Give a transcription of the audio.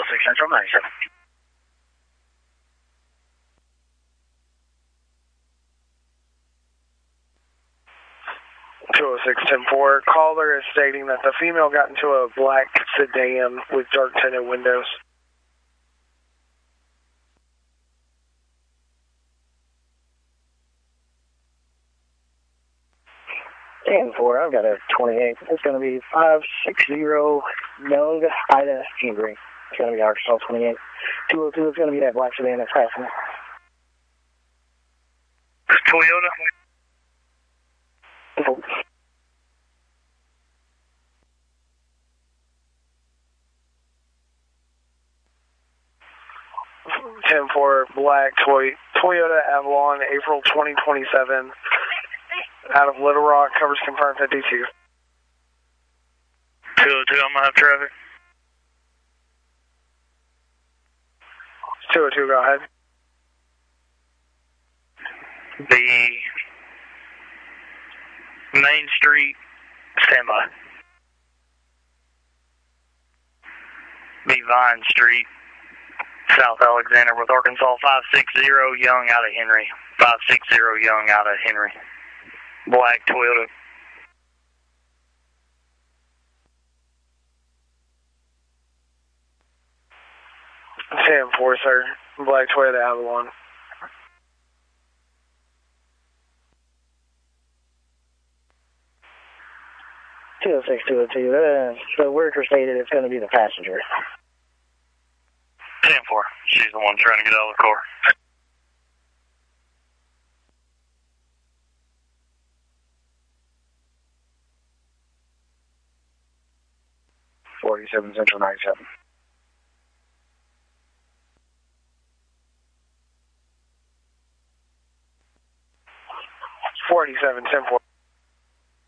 206 Central 97. 206-10-4. Caller is stating that the female got into a black sedan with dark tinted windows. 10-4, I've got a 28. It's going to be 560 Young Ida Henry. It's going to be Arkansas 28. 202, it's going to be that black sedan that's passing it. Toyota. Oh. 10-4, black Toyota Avalon, April 2027. Out of Little Rock, covers confirmed 52. 202, I'm going to have traffic. 202, go ahead. The Main Street, standby. The Vine Street, South Alexander with Arkansas 560 Young out of Henry. 560 Young out of Henry. Black Toyota. 10-4, sir. Black Toyota Avalon. Two 202. The worker stated it's going to be the passenger. 10-4. She's the one trying to get out of the car. 47 Central 97. 47, 10-4.